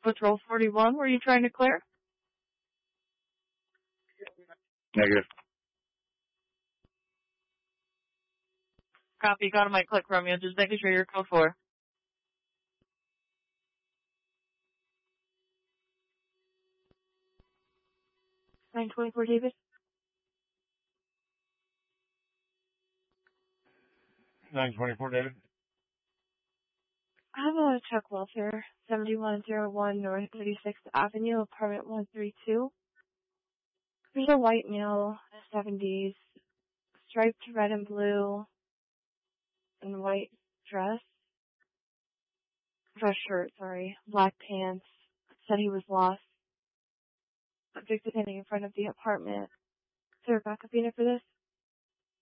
Patrol 41, were you trying to clear? Negative. Copy, got a mic click from you. Just making sure you're code 4. 924 David. 924, David. I have a Chuck Welfare, 7101 North 36th Avenue, apartment 132. There's a white male, 70s, striped red and blue, and white dress. Dress shirt, sorry. Black pants. Said he was lost. Subject is standing in front of the apartment. Is there a backup unit for this?